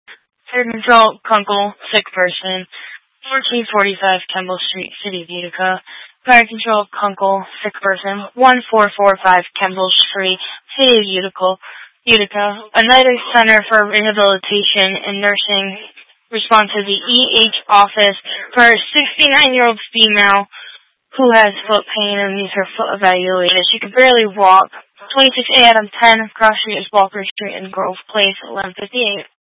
Fire Control, Kunkel, sick person. 1445 Kemble Street, City of Utica. Fire Control, Kunkel, sick person. 1445 Kemble Street, City of Utica. Another Center for Rehabilitation and Nursing respond to the EH office for a 69-year-old female who has foot pain and needs her foot evaluated. She can barely walk. 26A Adam 10, Cross Street is Walker Street in Grove Place, 1158.